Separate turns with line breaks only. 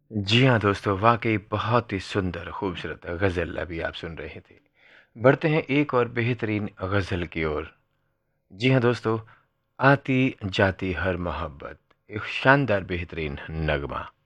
जी हाँ दोस्तों, वाक़ई बहुत ही सुंदर, खूबसूरत गज़ल अभी आप सुन रहे थे। बढ़ते हैं एक और बेहतरीन गज़ल की ओर। जी हाँ दोस्तों, आती जाती हर मोहब्बत, एक शानदार बेहतरीन नगमा।